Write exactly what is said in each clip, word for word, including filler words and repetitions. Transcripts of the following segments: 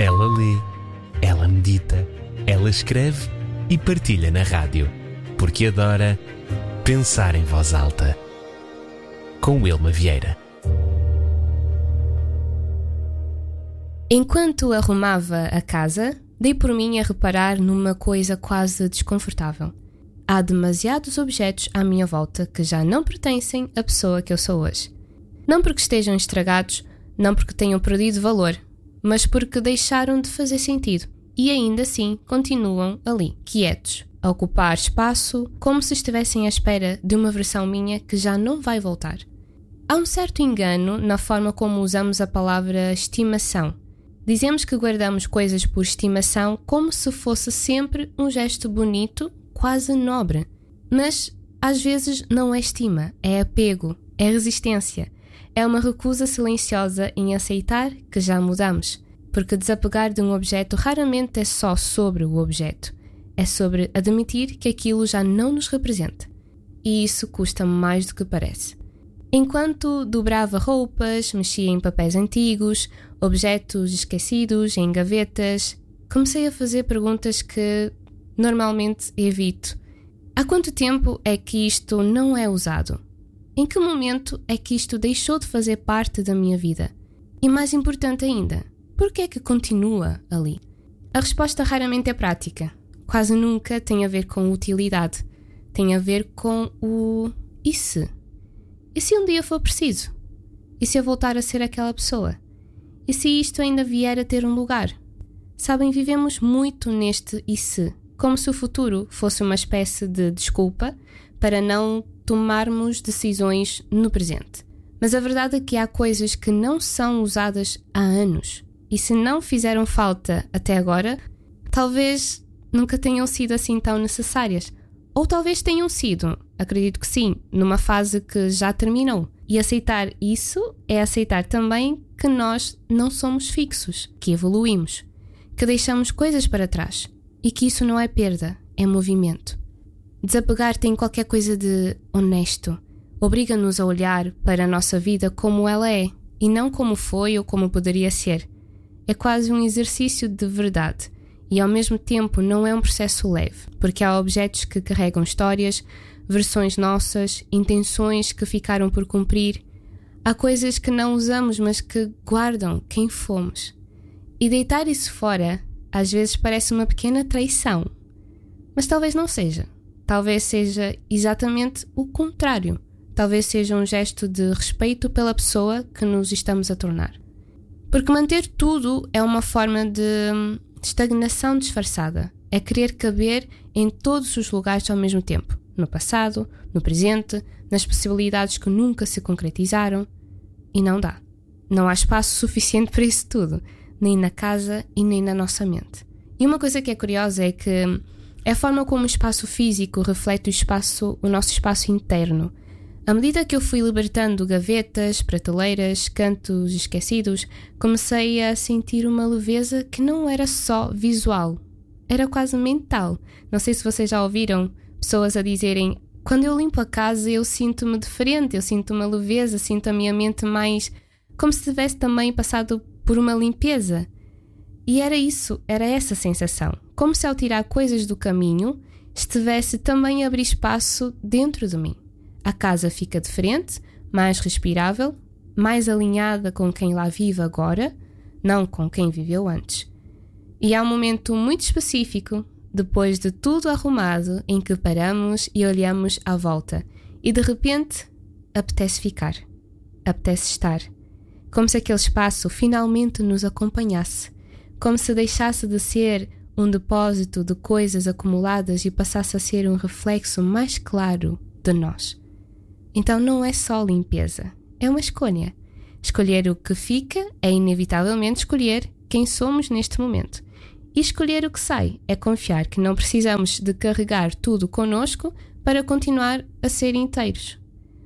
Ela lê, ela medita, ela escreve e partilha na rádio, porque adora pensar em voz alta. Com Wilma Vieira. Enquanto arrumava a casa, dei por mim a reparar numa coisa quase desconfortável. Há demasiados objetos à minha volta que já não pertencem à pessoa que eu sou hoje. Não porque estejam estragados, não porque tenham perdido valor, mas porque deixaram de fazer sentido e ainda assim continuam ali, quietos, a ocupar espaço como se estivessem à espera de uma versão minha que já não vai voltar. Há um certo engano na forma como usamos a palavra estimação. Dizemos que guardamos coisas por estimação como se fosse sempre um gesto bonito, quase nobre. Mas às vezes não é estima, é apego, é resistência. É uma recusa silenciosa em aceitar que já mudamos, porque desapegar de um objeto raramente é só sobre o objeto. É sobre admitir que aquilo já não nos representa. E isso custa mais do que parece. Enquanto dobrava roupas, mexia em papéis antigos, objetos esquecidos, em gavetas, comecei a fazer perguntas que normalmente evito. Há quanto tempo é que isto não é usado? Em que momento é que isto deixou de fazer parte da minha vida? E mais importante ainda, por que é que continua ali? A resposta raramente é prática. Quase nunca tem a ver com utilidade. Tem a ver com o e se? E se um dia for preciso? E se eu voltar a ser aquela pessoa? E se isto ainda vier a ter um lugar? Sabem, vivemos muito neste e se, como se o futuro fosse uma espécie de desculpa para não tomarmos decisões no presente. Mas a verdade é que há coisas que não são usadas há anos. E se não fizeram falta até agora, talvez nunca tenham sido assim tão necessárias. Ou talvez tenham sido, acredito que sim, numa fase que já terminou. E aceitar isso é aceitar também que nós não somos fixos, que evoluímos, que deixamos coisas para trás e que isso não é perda, é movimento. Desapegar tem qualquer coisa de honesto, obriga-nos a olhar para a nossa vida como ela é e não como foi ou como poderia ser. É quase um exercício de verdade e ao mesmo tempo não é um processo leve, porque há objetos que carregam histórias, versões nossas, intenções que ficaram por cumprir. Há coisas que não usamos mas que guardam quem fomos. E deitar isso fora às vezes parece uma pequena traição, mas talvez não seja. Talvez seja exatamente o contrário. Talvez seja um gesto de respeito pela pessoa que nos estamos a tornar. Porque manter tudo é uma forma de estagnação disfarçada. É querer caber em todos os lugares ao mesmo tempo. No passado, no presente, nas possibilidades que nunca se concretizaram. E não dá. Não há espaço suficiente para isso tudo. Nem na casa e nem na nossa mente. E uma coisa que é curiosa é que é a forma como o espaço físico reflete o, espaço, o nosso espaço interno. À medida que eu fui libertando gavetas, prateleiras, cantos esquecidos, comecei a sentir uma leveza que não era só visual, era quase mental. Não sei se vocês já ouviram pessoas a dizerem: quando eu limpo a casa eu sinto-me diferente, eu sinto uma leveza, sinto a minha mente mais como se tivesse também passado por uma limpeza. E era isso, era essa sensação. Como se ao tirar coisas do caminho, estivesse também a abrir espaço dentro de mim. A casa fica diferente, mais respirável, mais alinhada com quem lá vive agora, não com quem viveu antes. E há um momento muito específico, depois de tudo arrumado, em que paramos e olhamos à volta. E de repente, apetece ficar, apetece estar. Como se aquele espaço finalmente nos acompanhasse. Como se deixasse de ser um depósito de coisas acumuladas e passasse a ser um reflexo mais claro de nós. Então não é só limpeza, é uma escolha. Escolher o que fica é inevitavelmente escolher quem somos neste momento. E escolher o que sai é confiar que não precisamos de carregar tudo connosco para continuar a ser inteiros.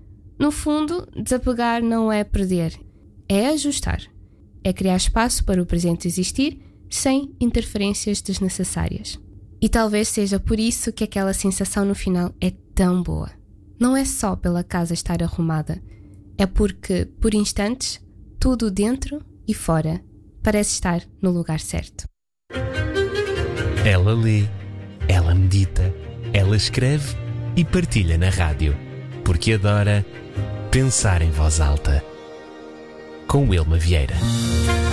No fundo, desapegar não é perder, é ajustar. É criar espaço para o presente existir sem interferências desnecessárias. E talvez seja por isso que aquela sensação no final é tão boa. Não é só pela casa estar arrumada, é porque, por instantes, tudo dentro e fora parece estar no lugar certo. Ela lê, ela medita, ela escreve e partilha na rádio, porque adora pensar em voz alta. Com Wilma Vieira.